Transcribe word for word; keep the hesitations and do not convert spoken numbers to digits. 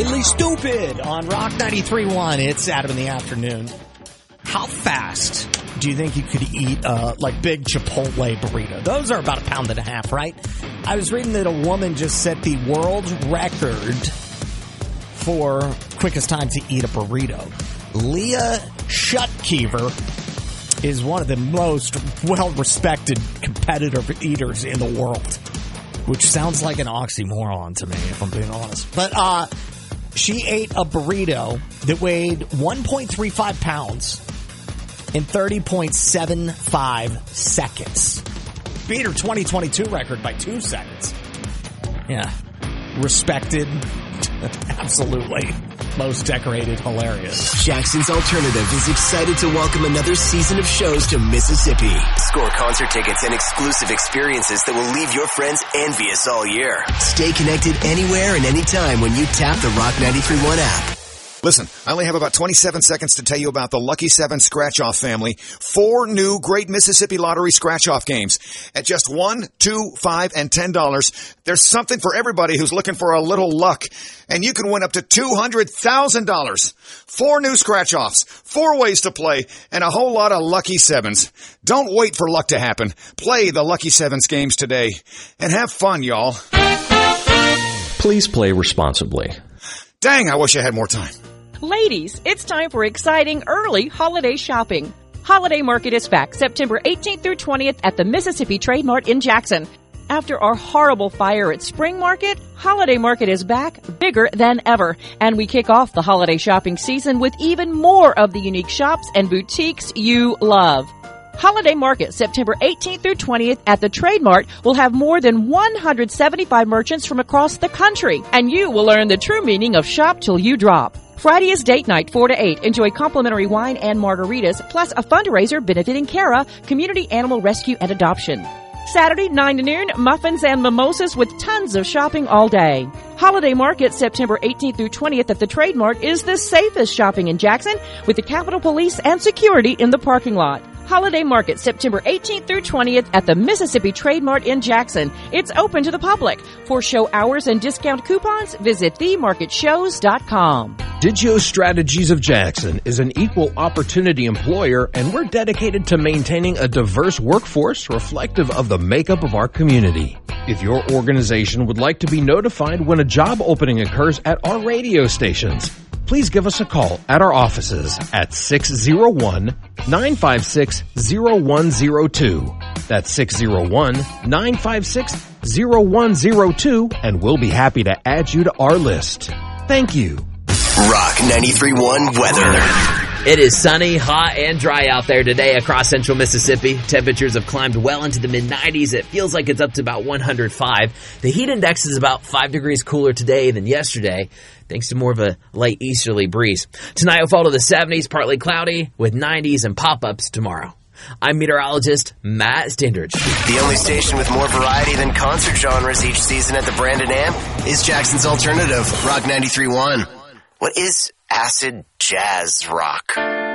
Stupid on Rock ninety-three point one. It's Adam in the afternoon. How fast do you think you could eat uh, like big Chipotle burrito? Those are about a pound and a half, right? I was reading that a woman just set the world record for quickest time to eat a burrito. Leah Shutkever is one of the most well-respected competitive eaters in the world, which sounds like an oxymoron to me, if I'm being honest. But, uh... she ate a burrito that weighed one point three five pounds in thirty point seven five seconds. Beat her twenty twenty-two record by two seconds. Yeah. Respected. Absolutely. Most decorated. Hilarious. Jackson's Alternative is excited to welcome another season of shows to Mississippi. Score concert tickets and exclusive experiences that will leave your friends envious all year. Stay connected anywhere and anytime when you tap the Rock ninety-three point one app. Listen, I only have about twenty-seven seconds to tell you about the Lucky seven Scratch-Off family. Four new Great Mississippi Lottery Scratch-Off games. At just one, two, five, and ten dollars, there's something for everybody who's looking for a little luck. And you can win up to two hundred thousand dollars. Four new Scratch-Offs, four ways to play, and a whole lot of Lucky sevens. Don't wait for luck to happen. Play the Lucky sevens games today. And have fun, y'all. Please play responsibly. Dang, I wish I had more time. Ladies, it's time for exciting early holiday shopping. Holiday Market is back September eighteenth through twentieth at the Mississippi Trade Mart in Jackson. After our horrible fire at Spring Market, Holiday Market is back bigger than ever. And we kick off the holiday shopping season with even more of the unique shops and boutiques you love. Holiday Market, September eighteenth through twentieth at the Trade Mart, will have more than one hundred seventy-five merchants from across the country. And you will learn the true meaning of shop till you drop. Friday is date night, four to eight. Enjoy complimentary wine and margaritas, plus a fundraiser benefiting Cara, Community Animal Rescue and Adoption. Saturday, nine to noon, muffins and mimosas with tons of shopping all day. Holiday Market, September eighteenth through twentieth at the Trade Mart is the safest shopping in Jackson, with the Capitol Police and security in the parking lot. Holiday Market, September eighteenth through twentieth at the Mississippi Trade Mart in Jackson. It's open to the public. For show hours and discount coupons, visit the market shows dot com. Digio Strategies of Jackson is an equal opportunity employer, and we're dedicated to maintaining a diverse workforce reflective of the makeup of our community. If your organization would like to be notified when a job opening occurs at our radio stations, please give us a call at our offices at six oh one, nine five six, oh one oh two. That's six oh one, nine five six, oh one oh two, and we'll be happy to add you to our list. Thank you. Rock ninety-three point one weather. It is sunny, hot, and dry out there today across central Mississippi. Temperatures have climbed well into the mid nineties. It feels like it's up to about one hundred five. The heat index is about five degrees cooler today than yesterday, thanks to more of a light easterly breeze. Tonight will fall to the seventies, partly cloudy, with nineties and pop-ups tomorrow. I'm meteorologist Matt Stindridge. The only station with more variety than concert genres each season at the Brandon Amp is Jackson's Alternative, Rock ninety-three point one. What is acid jazz rock?